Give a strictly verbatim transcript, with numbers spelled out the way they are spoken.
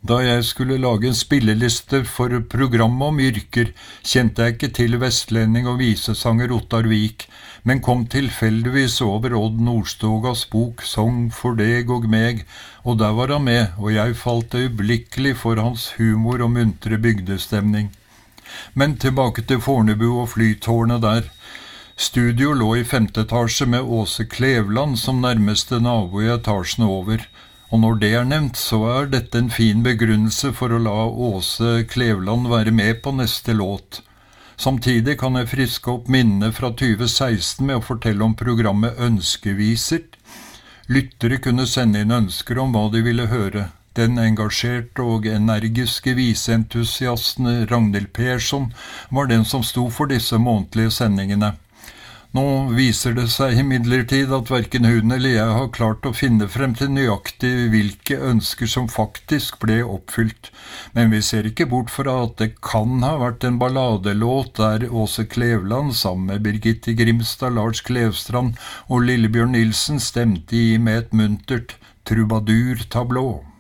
Da jeg skulle lage en spilleliste for programmet om yrker, kjente jeg ikke til vestlending og visesanger Ottar Vik, men kom tilfeldigvis over Odd Nordstogas bok «Song for deg og meg», og der var han med, og jeg falt øyeblikkelig for hans humor og muntre bygdestemning. Men tilbake til Fornebu og flytårnet der. Studio lå i femte etasje med Åse Klevland som nærmeste nabo i etasjen over. Og når det er nevnt, så er dette en fin begrunnelse for å la Åse Klevland være med på neste låt. Samtidig kan jeg friske opp minnene fra tjue seksten med å fortelle om programmet Ønskeviser. Lyttere kunne sende inn ønsker om hva de ville høre. Den engasjerte og energiske viseentusiasten Ragnhild Persson var den som sto for disse månedlige sendingene. Nå viser det seg imidlertid at hverken hun eller jeg har klart å finne frem til nøyaktig hvilke ønsker som faktisk ble oppfylt, men vi ser ikke bort fra at det kan ha vært en balladelåt der Åse Klevland sammen med Birgitte Grimstad, Lars Klevstrand og Lillebjørn Nilsen stemte i med et muntert trubadur-tablå.